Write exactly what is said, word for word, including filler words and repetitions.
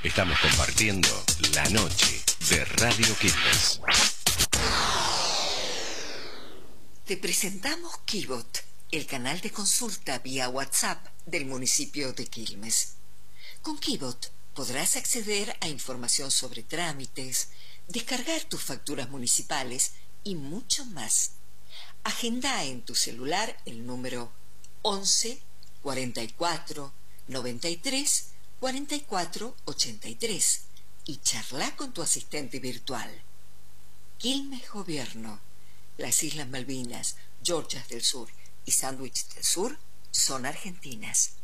Estamos compartiendo la noche de Radio Quilmes. Te presentamos Kibot, el canal de consulta vía WhatsApp del municipio de Quilmes. Con Kibot podrás acceder a información sobre trámites, descargar tus facturas municipales y mucho más. Agenda en tu celular el número once, cuarenta y cuatro, noventa y tres, cuarenta y cuatro, ochenta y tres y charla con tu asistente virtual. Quilmes Gobierno. Las Islas Malvinas, Georgias del Sur y Sandwich del Sur son argentinas.